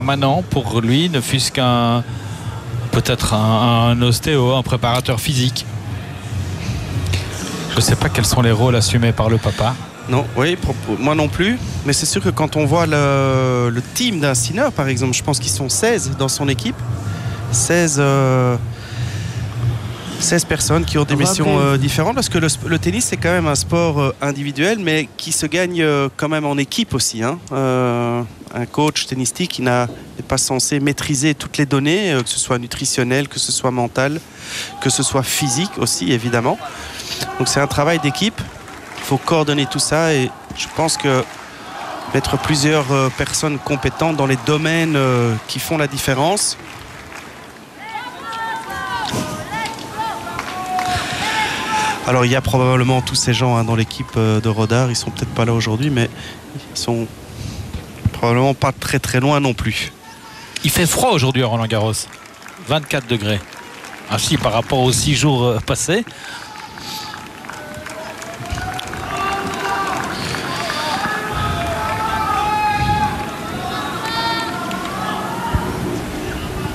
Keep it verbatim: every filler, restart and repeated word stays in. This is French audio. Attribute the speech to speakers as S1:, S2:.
S1: Permanent pour lui, ne fût-ce qu'un peut-être un, un ostéo, un préparateur physique. Je ne sais pas quels sont les rôles assumés par le papa.
S2: Non, oui, moi non plus. Mais c'est sûr que quand on voit le, le team d'un Sinner, par exemple, je pense qu'ils sont seize dans son équipe. seize, euh, seize personnes qui ont des missions euh, différentes. Parce que le, le tennis, c'est quand même un sport euh, individuel, mais qui se gagne euh, quand même en équipe aussi. Hein. Euh, un coach tennistique, il n'est pas censé maîtriser toutes les données, euh, que ce soit nutritionnel, que ce soit mental, que ce soit physique aussi, évidemment. Donc c'est un travail d'équipe. Il faut coordonner tout ça et je pense que mettre plusieurs euh, personnes compétentes dans les domaines euh, qui font la différence. Alors il y a probablement tous ces gens hein, dans l'équipe euh, de Rodard, ils sont peut-être pas là aujourd'hui, mais ils sont probablement pas très très loin non plus.
S1: Il fait froid aujourd'hui à Roland-Garros, vingt-quatre degrés. Ah si, par rapport aux six jours euh, passés.